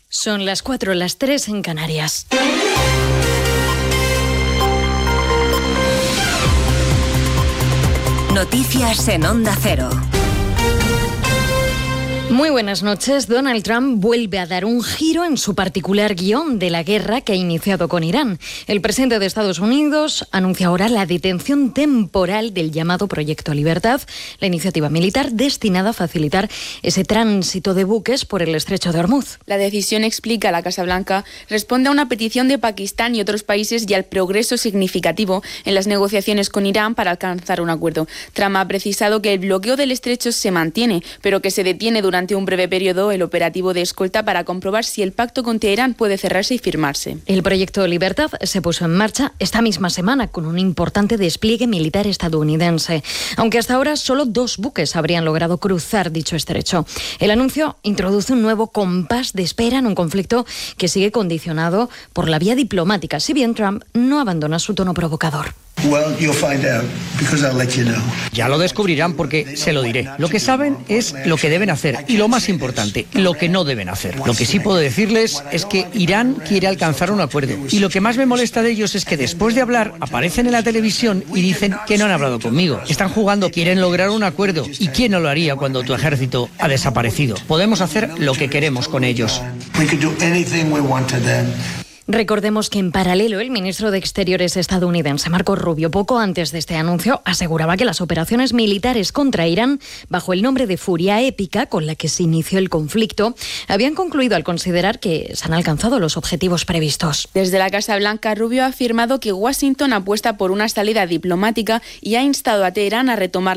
Son las 4, las 3 en Canarias. Noticias en Onda Cero. Muy buenas noches. Donald Trump vuelve a dar un giro en su particular guión de la guerra que ha iniciado con Irán. El presidente de Estados Unidos anuncia ahora la detención temporal del llamado Proyecto Libertad, la iniciativa militar destinada a facilitar ese tránsito de buques por el estrecho de Hormuz. La decisión, explica la Casa Blanca, responde a una petición de Pakistán y otros países y al progreso significativo en las negociaciones con Irán para alcanzar un acuerdo. Trump ha precisado que el bloqueo del estrecho se mantiene, pero que se detiene durante un breve periodo el operativo de escolta para comprobar si el pacto con Teherán puede cerrarse y firmarse. El Proyecto Libertad se puso en marcha esta misma semana con un importante despliegue militar estadounidense, aunque hasta ahora solo 2 buques habrían logrado cruzar dicho estrecho. El anuncio introduce un nuevo compás de espera en un conflicto que sigue condicionado por la vía diplomática, si bien Trump no abandona su tono provocador. Ya lo descubrirán porque se lo diré. Lo que saben es lo que deben hacer y lo más importante, lo que no deben hacer. Lo que sí puedo decirles es que Irán quiere alcanzar un acuerdo y lo que más me molesta de ellos es que después de hablar aparecen en la televisión y dicen que no han hablado conmigo. Están jugando, quieren lograr un acuerdo y ¿quién no lo haría cuando tu ejército ha desaparecido? Podemos hacer lo que queremos con ellos. Recordemos que en paralelo el ministro de Exteriores estadounidense Marco Rubio, poco antes de este anuncio, aseguraba que las operaciones militares contra Irán, bajo el nombre de Furia Épica, con la que se inició el conflicto, habían concluido al considerar que se han alcanzado los objetivos previstos. Desde la Casa Blanca, Rubio ha afirmado que Washington apuesta por una salida diplomática y ha instado a Teherán a retomar